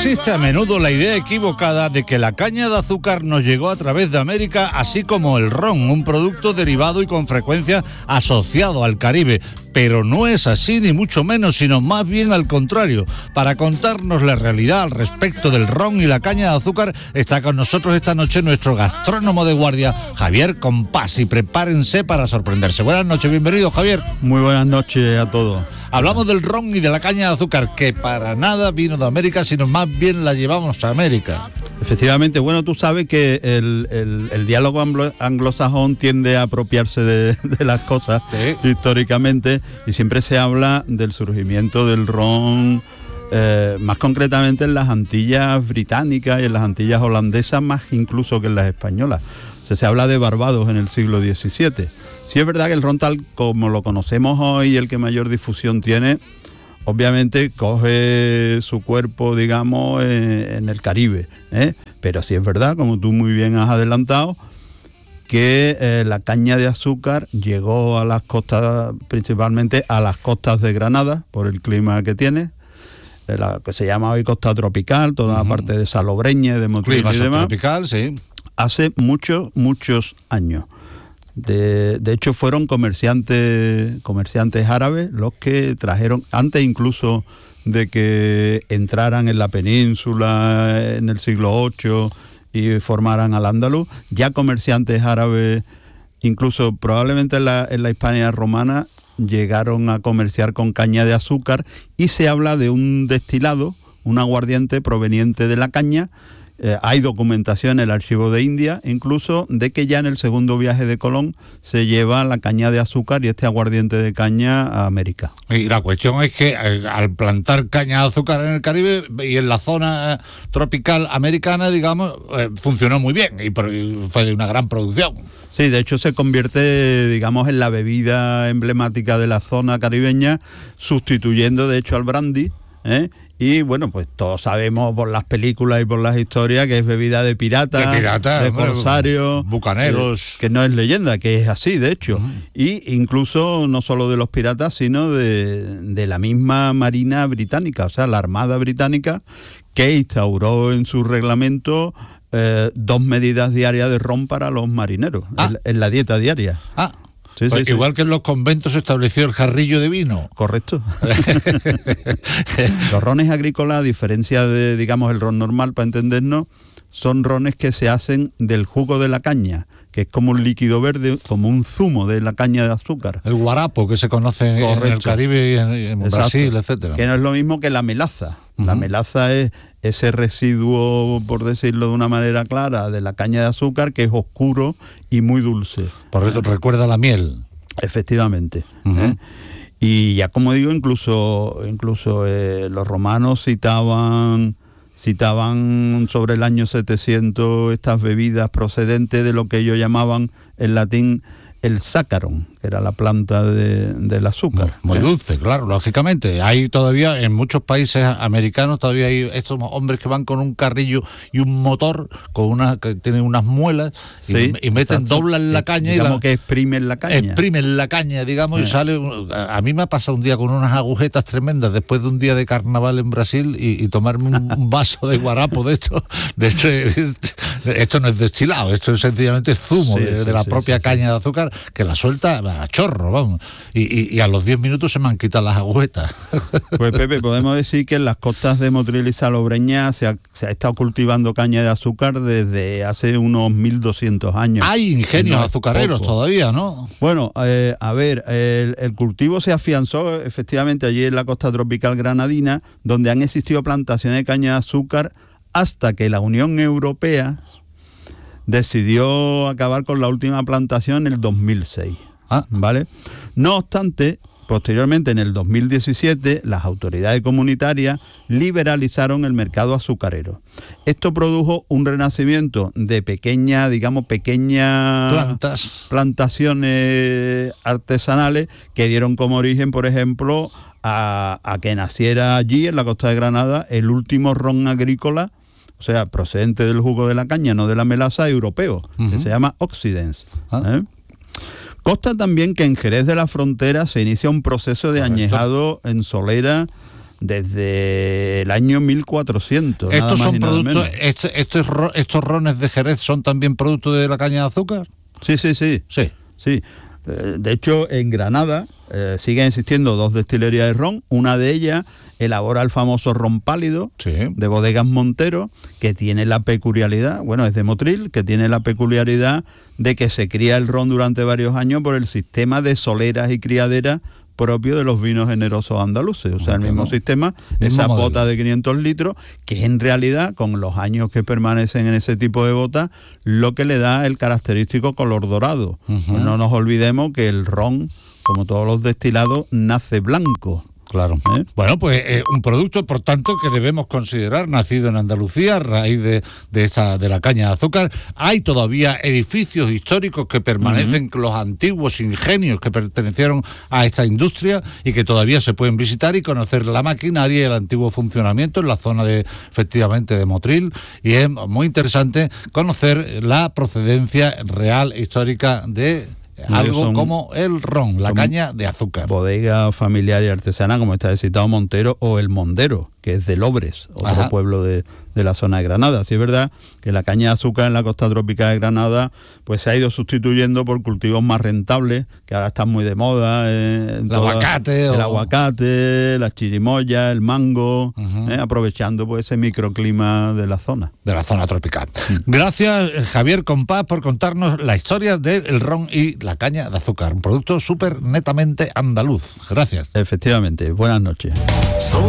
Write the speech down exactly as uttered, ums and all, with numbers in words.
Existe a menudo la idea equivocada de que la caña de azúcar nos llegó a través de América, así como el ron, un producto derivado y con frecuencia asociado al Caribe. Pero no es así, ni mucho menos, sino más bien al contrario. Para contarnos la realidad al respecto del ron y la caña de azúcar, está con nosotros esta noche nuestro gastrónomo de guardia, Javier Compás, y prepárense para sorprenderse. Buenas noches, bienvenido, Javier. Muy buenas noches a todos. Hablamos del ron y de la caña de azúcar, que para nada vino de América, sino más bien la llevamos a América. Efectivamente, bueno, tú sabes que el, el, el diálogo anglo, anglosajón tiende a apropiarse de, de las cosas, sí, históricamente, y siempre se habla del surgimiento del ron, eh, más concretamente en las Antillas británicas y en las Antillas holandesas, más incluso que en las españolas. O sea, se habla de Barbados en el siglo diecisiete. Sí es verdad que el ron tal como lo conocemos hoy, el que mayor difusión tiene, obviamente coge su cuerpo, digamos, eh, en el Caribe, ¿eh? Pero sí es verdad, como tú muy bien has adelantado, que eh, la caña de azúcar llegó a las costas, principalmente a las costas de Granada, por el clima que tiene, de la que se llama hoy costa tropical, toda la uh-huh. parte de Salobreña, de Motril y demás. Tropical, sí. Hace muchos, muchos años. De, de hecho fueron comerciantes comerciantes árabes los que trajeron, antes incluso de que entraran en la península en el siglo ocho y formaran al Andaluz, ya comerciantes árabes, incluso probablemente en la, en la Hispania romana, llegaron a comerciar con caña de azúcar, y se habla de un destilado, un aguardiente proveniente de la caña. Eh, hay documentación en el archivo de India, incluso, de que ya en el segundo viaje de Colón se lleva la caña de azúcar y este aguardiente de caña a América. Y la cuestión es que eh, al plantar caña de azúcar en el Caribe y en la zona eh, tropical americana, digamos, eh, funcionó muy bien y, y fue de una gran producción. Sí, de hecho se convierte, digamos, en la bebida emblemática de la zona caribeña, sustituyendo de hecho al brandy, ¿eh? Y bueno, pues todos sabemos por las películas y por las historias que es bebida de pirata, de, pirata, de corsarios, bucaneros, que, que no es leyenda, que es así de hecho. Uh-huh. Y incluso no solo de los piratas, sino de, de la misma marina británica, o sea, la Armada Británica, que instauró en su reglamento eh, dos medidas diarias de ron para los marineros, ah. en, en la dieta diaria. Ah. Sí, pues sí, igual sí. que en los conventos se estableció el jarrillo de vino. Correcto. Los rones agrícolas, a diferencia de, digamos, el ron normal, para entendernos, son rones que se hacen del jugo de la caña, que es como un líquido verde, como un zumo de la caña de azúcar. El guarapo, que se conoce Correcto. en el Caribe y en, en Brasil, etcétera. Que no es lo mismo que la melaza. Uh-huh. La melaza es ese residuo, por decirlo de una manera clara, de la caña de azúcar, que es oscuro y muy dulce. Por eso recuerda la miel. Efectivamente. Uh-huh. ¿eh? Y ya como digo, incluso, incluso eh, los romanos citaban... citaban sobre el año setecientos estas bebidas procedentes de lo que ellos llamaban en latín el sácaron, que era la planta de, del azúcar. Muy, muy ¿eh? dulce, claro, lógicamente. Hay todavía, en muchos países americanos, todavía hay estos hombres que van con un carrillo y un motor, con una que tienen unas muelas, sí, y, y meten, exacto. doblan la caña. Digamos y la, que exprimen la caña. Exprimen la caña, digamos, sí. y sale... A, a mí me ha pasado un día con unas agujetas tremendas después de un día de carnaval en Brasil y, y tomarme un, un vaso de guarapo de esto. De este, esto no es destilado, esto es sencillamente zumo sí, de, sí, de la sí, propia sí, caña sí. de azúcar, que la suelta a chorro, vamos. Y, y, y a los diez minutos se me han quitado las agujetas. Pues Pepe, podemos decir que en las costas de Motril y Salobreña se ha, se ha estado cultivando caña de azúcar desde hace unos mil doscientos años. Hay ingenios no azucareros poco. todavía, ¿no? Bueno, eh, a ver, el, el cultivo se afianzó efectivamente allí en la costa tropical granadina, donde han existido plantaciones de caña de azúcar hasta que la Unión Europea decidió acabar con la última plantación en el dos mil seis. Ah. ¿Vale? No obstante, posteriormente, en el dos mil diecisiete, las autoridades comunitarias liberalizaron el mercado azucarero. Esto produjo un renacimiento de pequeñas, digamos, pequeñas plantas, plantaciones artesanales que dieron como origen, por ejemplo, a, a que naciera allí, en la costa de Granada, el último ron agrícola, o sea, procedente del jugo de la caña, no de la melaza, europeo, uh-huh. que se llama Occidence. Ah. ¿eh? Consta también que en Jerez de la Frontera se inicia un proceso de Correcto. añejado en solera desde el año mil cuatrocientos. ¿Estos nada más son y nada productos, menos. estos, estos, ro- estos rones de Jerez son también productos de la caña de azúcar? Sí, sí, sí. Sí. Sí. Eh, De hecho, en Granada eh, siguen existiendo dos destilerías de ron. Una de ellas elabora el famoso ron pálido, Sí. de Bodegas Montero, que tiene la peculiaridad, bueno, es de Motril, que tiene la peculiaridad de que se cría el ron durante varios años por el sistema de soleras y criaderas propio de los vinos generosos andaluces, o sea, el mismo sistema, esas modelo. botas de quinientos litros, que en realidad, con los años que permanecen en ese tipo de botas, lo que le da el característico color dorado. Ujú. Pues no nos olvidemos que el ron, como todos los destilados, nace blanco. Claro. ¿Eh? Bueno, pues eh, un producto, por tanto, que debemos considerar nacido en Andalucía a raíz de, de, esa, de la caña de azúcar. Hay todavía edificios históricos que permanecen, uh-huh. los antiguos ingenios que pertenecieron a esta industria y que todavía se pueden visitar y conocer la maquinaria y el antiguo funcionamiento en la zona de, efectivamente, de Motril. Y es muy interesante conocer la procedencia real histórica de algo como el ron, la caña de azúcar. Bodega familiar y artesana, como está citado Montero, o el Mondero, que es de Lobres, otro Ajá. pueblo de, de la zona de Granada. Sí es verdad que la caña de azúcar en la costa tropical de Granada pues se ha ido sustituyendo por cultivos más rentables, que ahora están muy de moda. Eh, el toda, aguacate. El o... aguacate, las chirimoyas, el mango, uh-huh. eh, aprovechando pues ese microclima de la zona. De la zona tropical. Sí. Gracias, Javier Compás, por contarnos la historia del ron y la caña de azúcar, un producto súper netamente andaluz. Gracias. Efectivamente, buenas noches.